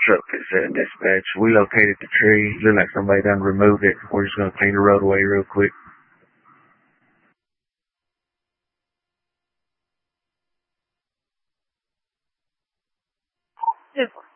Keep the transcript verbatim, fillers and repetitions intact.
truck is at dispatch. We located the tree. Looked like somebody done removed it. We're just going to clean the roadway real quick. Super.